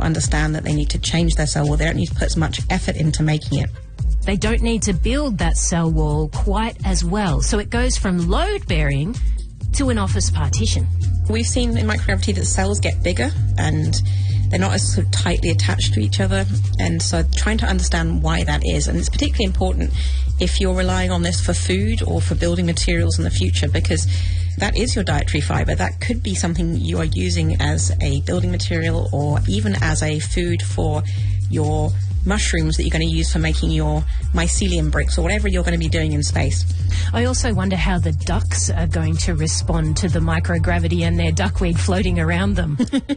understand that they need to change their cell wall. They don't need to put as much effort into making it. They don't need to build that cell wall quite as well. So it goes from load-bearing to an office partition. We've seen in microgravity that cells get bigger and they're not as sort of tightly attached to each other. And so trying to understand why that is. And it's particularly important if you're relying on this for food or for building materials in the future, because that is your dietary fibre. That could be something you are using as a building material or even as a food for your mushrooms that you're going to use for making your mycelium bricks or whatever you're going to be doing in space. I also wonder how the ducks are going to respond to the microgravity and their duckweed floating around them.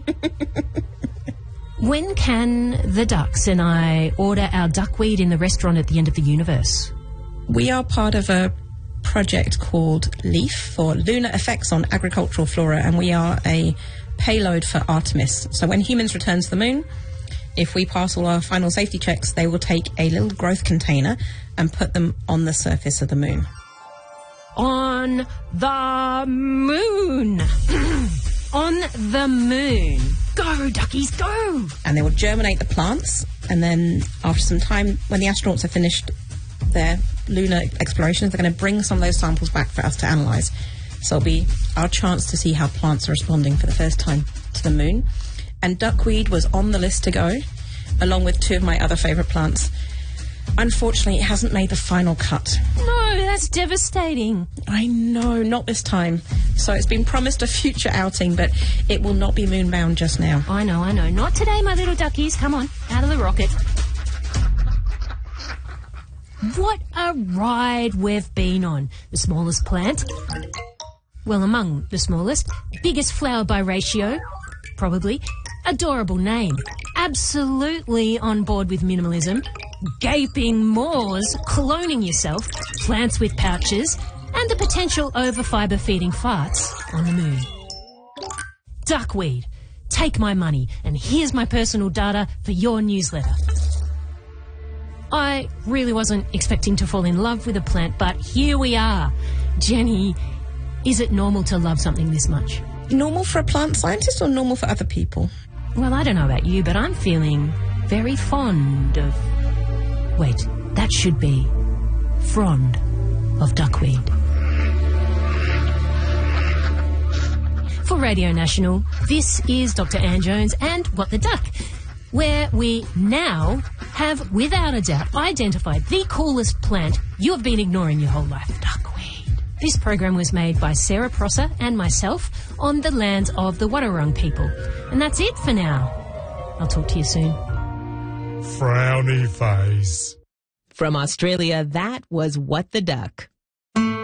When can the ducks and I order our duckweed in the restaurant at the end of the universe? We are part of a project called LEAF, for Lunar Effects on Agricultural Flora, and we are a payload for Artemis. So when humans return to the moon, if we pass all our final safety checks, they will take a little growth container and put them on the surface of the moon. On the moon! On the moon. Go, duckies, go! And they will germinate the plants, and then after some time, when the astronauts have finished their lunar explorations, they're going to bring some of those samples back for us to analyse. So it'll be our chance to see how plants are responding for the first time to the moon. And duckweed was on the list to go, along with two of my other favourite plants. Unfortunately, it hasn't made the final cut. No, that's devastating. I know, not this time. So it's been promised a future outing, but it will not be moonbound just now. I know. Not today, my little duckies. Come on, out of the rocket. What a ride we've been on. The smallest plant, well, among the smallest. Biggest flower by ratio, probably. Adorable name. Absolutely on board with minimalism. Gaping maws, cloning yourself, plants with pouches, and the potential over-fibre feeding farts on the moon. Duckweed, take my money, and here's my personal data for your newsletter. I really wasn't expecting to fall in love with a plant, but here we are. Jenny, is it normal to love something this much? Normal for a plant scientist or normal for other people? Well, I don't know about you, but I'm feeling very fond of... Wait, that should be frond of duckweed. For Radio National, this is Dr. Anne Jones and What the Duck, where we now have, without a doubt, identified the coolest plant you have been ignoring your whole life, duckweed. This program was made by Sarah Prosser and myself on the lands of the Wadawurrung people. And that's it for now. I'll talk to you soon. Frowny face. From Australia, that was What the Duck.